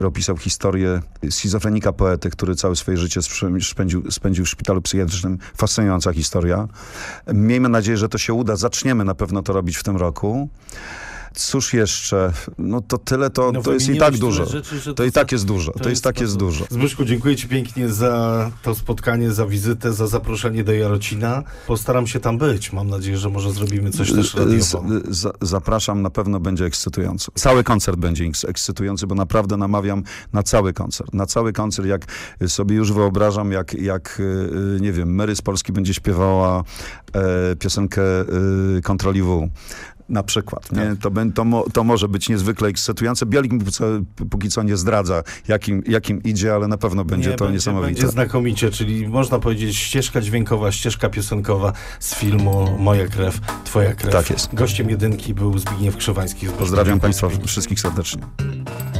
Opisał historię schizofrenika poety, który całe swoje życie spędził w szpitalu psychiatrycznym. Fascynująca historia. Miejmy nadzieję, że to się uda. Zaczniemy na pewno to robić w tym roku. Cóż jeszcze? No to tyle, to jest i tak dużo. To i tak jest dużo. To jest tak jest dużo. Zbyszku, dziękuję ci pięknie za to spotkanie, za wizytę, za zaproszenie do Jarocina. Postaram się tam być. Mam nadzieję, że może zrobimy coś też radiowo. Zapraszam, na pewno będzie ekscytujący. Cały koncert będzie ekscytujący, bo naprawdę namawiam na cały koncert. Na cały koncert, jak sobie już wyobrażam, jak nie wiem, Mary z Polski będzie śpiewała piosenkę Kontroli W. Na przykład. Nie? To może być niezwykle ekscytujące. Bielik póki co nie zdradza, jakim idzie, ale na pewno będzie to niesamowite. Będzie znakomicie, czyli można powiedzieć ścieżka dźwiękowa, ścieżka piosenkowa z filmu Moja krew, twoja krew. Tak jest. Gościem jedynki był Zbigniew Krzywański. Pozdrawiam Państwa wszystkich serdecznie.